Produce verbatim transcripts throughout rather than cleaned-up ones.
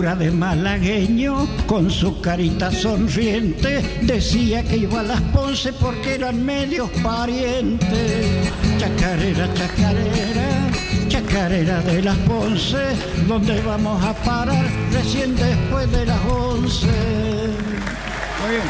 cura de malagueño, con su carita sonriente, decía que iba a Las Ponce porque eran medios parientes. Chacarera, chacarera, chacarera de Las Ponce, ¿dónde vamos a parar recién después de las once? Muy bien.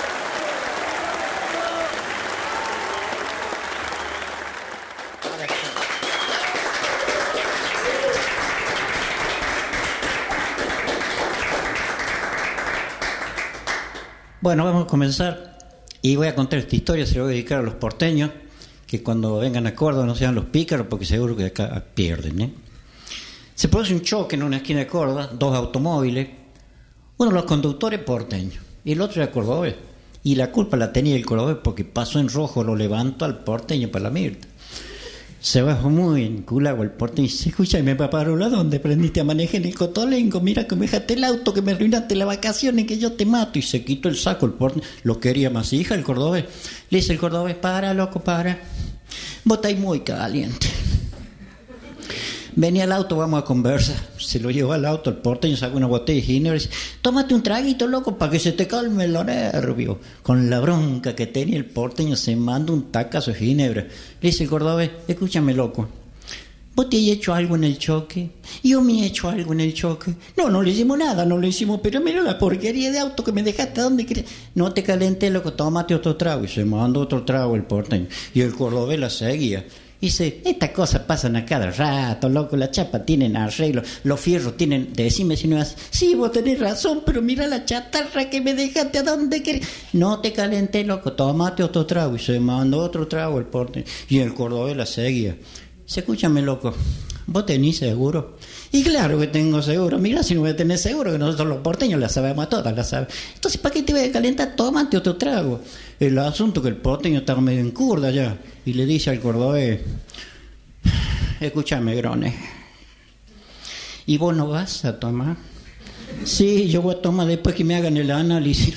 Bueno, vamos a comenzar y voy a contar esta historia, se la voy a dedicar a los porteños, que cuando vengan a Córdoba no sean los pícaros, porque seguro que acá pierden, ¿eh? Se produce un choque en una esquina de Córdoba, dos automóviles, uno de los conductores porteños y el otro era cordobés, y la culpa la tenía el cordobés porque pasó en rojo, lo levantó al porteño para la Mirta. Se bajó muy enculado el porteño y dice: escúchame, paparola, ¿dónde aprendiste a manejar en el Cotolengo? Mira que me dejaste el auto, que me arruinaste las vacaciones, que yo te mato. Y se quitó el saco el porteño, lo quería más hija el cordobés. Le dice el cordobés: para, loco, para, vos estáis muy caliente. Venía al auto, vamos a conversar. Se lo llevó al auto, el porteño sacó una botella de ginebra y dice: tómate un traguito, loco, para que se te calme los nervios. Con la bronca que tenía el porteño, se manda un tacazo de ginebra. Le dice el cordobés: escúchame, loco, ¿vos te has hecho algo en el choque? Yo me he hecho algo en el choque. No, no le hicimos nada, no le hicimos, pero mira la porquería de auto que me dejaste, ¿a dónde querés? No te calenté, loco, tómate otro trago. Y se mandó otro trago el porteño. Y el cordobés la seguía. Dice: estas cosas pasan a cada rato, loco, la chapa tienen arreglo, los fierros tienen, decime si no es, sí, vos tenés razón, pero mira la chatarra que me dejaste, ¿a dónde querés? No te calenté, loco, tómate otro trago. Y se mandó otro trago el porteño, y el cordobés la seguía. Dice: escúchame, loco, ¿vos tenés seguro? Y claro que tengo seguro. Mira, si no voy a tener seguro, que nosotros los porteños la sabemos todas, la sabemos. Entonces, ¿para qué te voy a calentar? Tómate otro trago. El asunto que el porteño estaba medio en curda ya, y le dice al cordobés: escúchame, Grone, ¿y vos no vas a tomar? Sí, yo voy a tomar después que me hagan el análisis.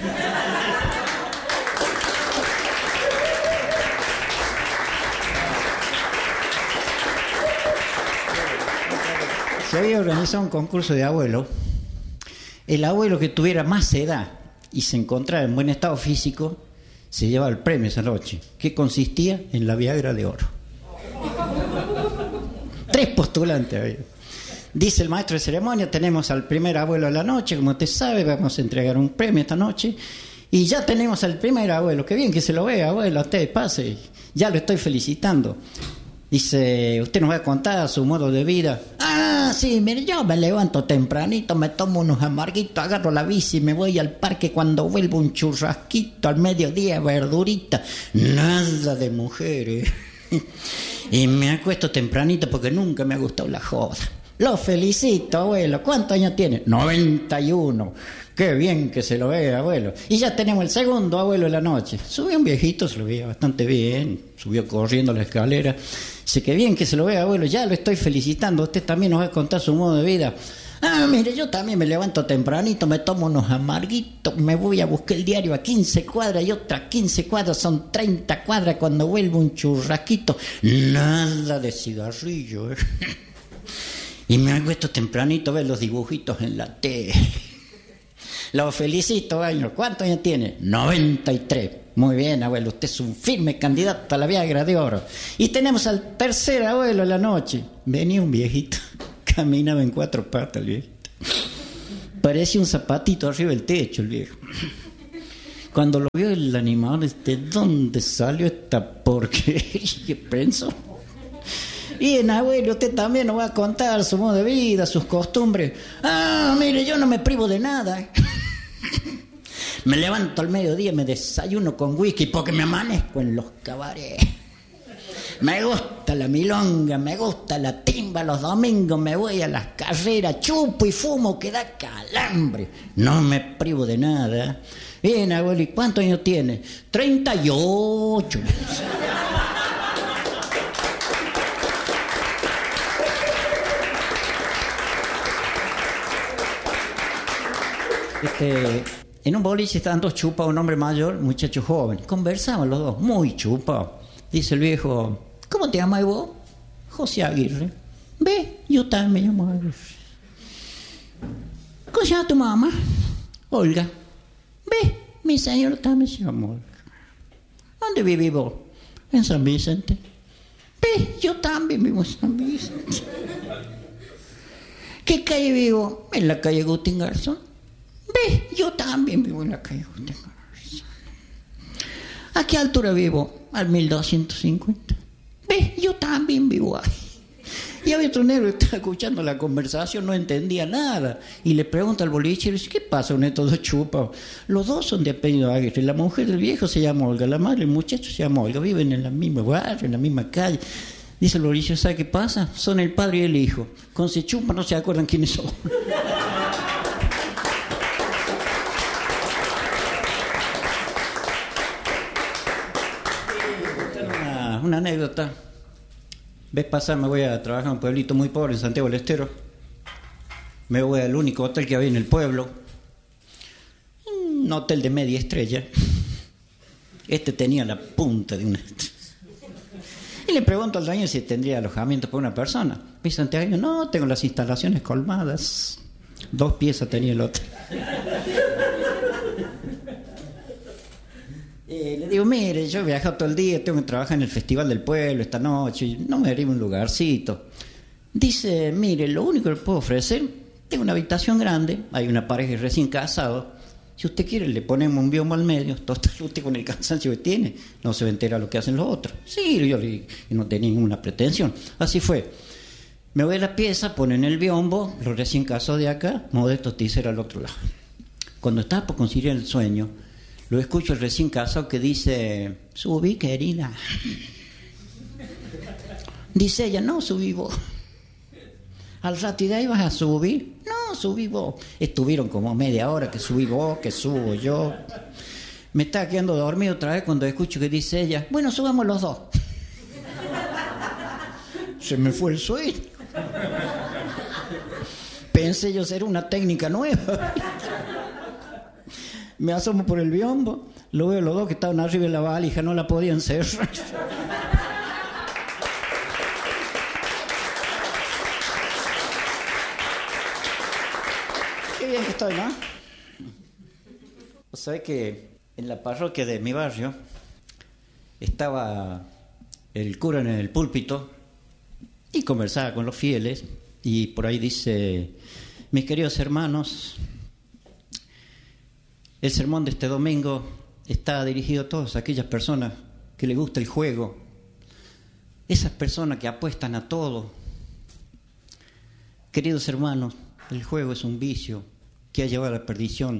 Se había organizado un concurso de abuelo. El abuelo que tuviera más edad y se encontraba en buen estado físico se llevaba el premio esa noche, que consistía en la Viagra de oro. Tres postulantes había. Dice el maestro de ceremonia: tenemos al primer abuelo de la noche, como usted sabe, vamos a entregar un premio esta noche. Y ya tenemos al primer abuelo. Qué bien que se lo vea, abuelo, usted pase. Ya lo estoy felicitando. Dice: usted nos va a contar su modo de vida. Ah, sí, mire, yo me levanto tempranito, me tomo unos amarguitos, agarro la bici, me voy al parque, cuando vuelvo un churrasquito, al mediodía verdurita, nada de mujeres. Y me acuesto tempranito porque nunca me ha gustado la joda. Lo felicito, abuelo. ¿Cuántos años tiene? noventa y uno. Qué bien que se lo vea, abuelo. Y ya tenemos el segundo abuelo de la noche. Subió un viejito, se lo veía bastante bien. Subió corriendo la escalera. Dice: qué bien que se lo vea, abuelo. Ya lo estoy felicitando. Usted también nos va a contar su modo de vida. Ah, mire, yo también me levanto tempranito, me tomo unos amarguitos, me voy a buscar el diario a quince cuadras y otras quince cuadras, son treinta cuadras, cuando vuelvo un churrasquito. Nada de cigarrillo, ¿eh? Y me acuesto tempranito a ver los dibujitos en la tele. Lo felicito, año. ¿Cuántos años tiene? noventa y tres. Muy bien, abuelo, usted es un firme candidato a la Viagra de oro. Y tenemos al tercer abuelo de la noche. Venía un viejito, caminaba en cuatro patas el viejito. Parecía un zapatito arriba del techo el viejo. Cuando lo vio el animal, ¿de dónde salió esta porquería? Pensó. Bien, abuelo, usted también nos va a contar su modo de vida, sus costumbres. Ah, mire, yo no me privo de nada. Me levanto al mediodía, me desayuno con whisky porque me amanezco en los cabarets. Me gusta la milonga, me gusta la timba, los domingos me voy a las carreras, chupo y fumo que da calambre. No me privo de nada. Bien, abuelo, ¿y cuántos años tiene? treinta y ocho. Este, en un boliche estaban dos chupados, un hombre mayor, un muchacho joven. Conversaban los dos, muy chupados. Dice el viejo: ¿cómo te llamas vos? José Aguirre. Ve, yo también me llamo Aguirre. se llama tu mamá? Olga. Ve, mi señor también se llama Olga. ¿Dónde vivís vos? En San Vicente. Ve, yo también vivo en San Vicente. ¿Qué calle vivo? En la calle Agustín Garzón. Ve, yo también vivo en la calle Agustín Garzón. ¿A qué altura vivo? Al mil doscientos cincuenta. Ve, yo también vivo ahí. Y había otro negro que estaba escuchando la conversación, no entendía nada. Y le pregunta al bolichero, ¿qué pasa con estos dos chupas? Los dos son de apellido Aguirre. La mujer del viejo se llama Olga, la madre del muchacho se llama Olga. Viven en la misma barrio, en la misma calle. Dice el bolichero, ¿sabe qué pasa? Son el padre y el hijo. Con se chupa no se acuerdan quiénes son. una, una anécdota. Ves pasar, me voy a trabajar en un pueblito muy pobre en Santiago del Estero. Me voy al único hotel que había en el pueblo. Un hotel de media estrella. Este tenía la punta de una estrella. Y le pregunto al dueño si tendría alojamiento para una persona. Me dice Santiago, no, tengo las instalaciones colmadas. Dos piezas tenía el hotel. Eh, le digo, mire, yo he viajado todo el día, tengo que trabajar en el Festival del Pueblo esta noche, no me arriba un lugarcito. Dice, mire, lo único que le puedo ofrecer, tengo una habitación grande, hay una pareja recién casado, si usted quiere le ponemos un biombo al medio, total, usted con el cansancio que tiene, no se va a enterar lo que hacen los otros. Sí, yo le, no tenía ninguna pretensión. Así fue. Me voy a la pieza, ponen el biombo, los recién casados de acá, Modesto Ticer al otro lado. Cuando estaba por conseguir el sueño, lo escucho el recién casado que dice, subí, querida. Dice ella, no, subí vos. Al rato, ¿y de ahí vas a subir? No, subí vos. Estuvieron como media hora que subí vos, que subo yo. Me estaba quedando dormido otra vez cuando escucho que dice ella, bueno, subamos los dos. Se me fue el sueño. Pensé yo ser una técnica nueva. Me asomo por el biombo, lo veo los dos que estaban arriba de la valija, no la podían cerrar. Qué bien que estoy, ¿no? O sea que en la parroquia de mi barrio estaba el cura en el púlpito y conversaba con los fieles y por ahí dice, mis queridos hermanos, el sermón de este domingo está dirigido a todas aquellas personas que les gusta el juego, esas personas que apuestan a todo. Queridos hermanos, el juego es un vicio que ha llevado a la perdición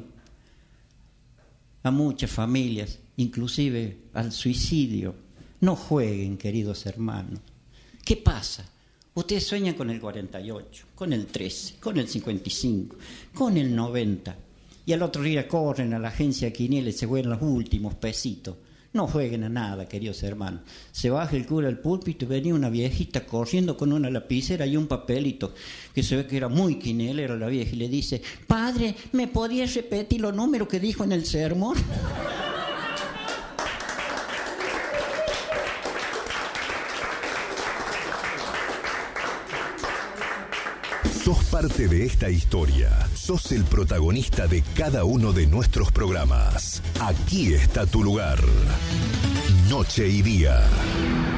a muchas familias, inclusive al suicidio. No jueguen, queridos hermanos. ¿Qué pasa? Ustedes sueñan con el cuarenta y ocho, con el trece, con el cincuenta y cinco, con el noventa. Y al otro día corren a la agencia Quiniela y se juegan los últimos pesitos. No jueguen a nada, queridos hermanos. Se baja el cura al púlpito y venía una viejita corriendo con una lapicera y un papelito, que se ve que era muy quinielera la vieja, y le dice, padre, ¿me podías repetir los números que dijo en el sermón? Sos parte de esta historia. Sos el protagonista de cada uno de nuestros programas. Aquí está tu lugar. Noche y día.